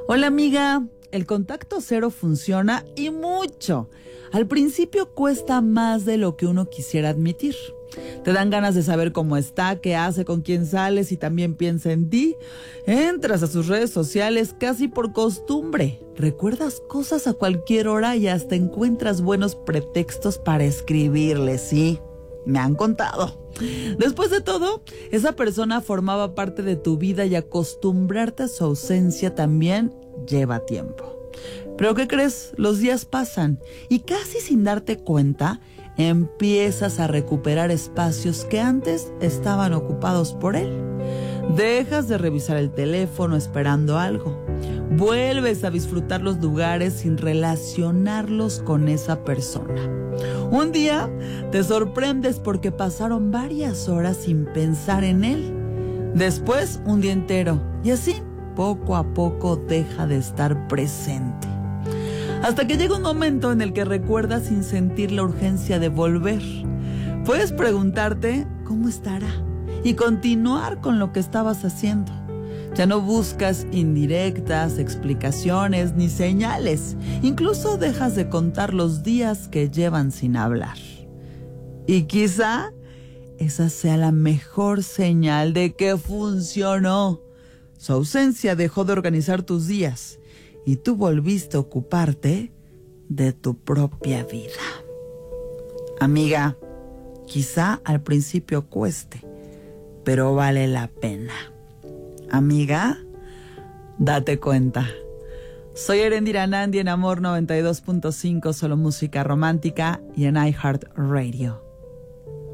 Hola amiga, el contacto cero funciona y mucho. Al principio cuesta más de lo que uno quisiera admitir. Te dan ganas de saber cómo está, qué hace, con quién sales y también piensa en ti. Entras a sus redes sociales casi por costumbre. Recuerdas cosas a cualquier hora y hasta encuentras buenos pretextos para escribirle, sí. Me han contado. Después de todo, esa persona formaba parte de tu vida y acostumbrarte a su ausencia también lleva tiempo. Pero ¿qué crees? Los días pasan y casi sin darte cuenta, empiezas a recuperar espacios que antes estaban ocupados por él. Dejas de revisar el teléfono esperando algo. Vuelves a disfrutar los lugares sin relacionarlos con esa persona. Un día te sorprendes porque pasaron varias horas sin pensar en él. Después un día entero y así poco a poco deja de estar presente. Hasta que llega un momento en el que recuerdas sin sentir la urgencia de volver. Puedes preguntarte cómo estará y continuar con lo que estabas haciendo. Ya no buscas indirectas, explicaciones ni señales. Incluso dejas de contar los días que llevan sin hablar. Y quizá esa sea la mejor señal de que funcionó. Su ausencia dejó de organizar tus días y tú volviste a ocuparte de tu propia vida. Amiga, quizá al principio cueste, pero vale la pena. Amiga, date cuenta. Soy Erendira Nandi en Amor 92.5, solo música romántica y en iHeartRadio.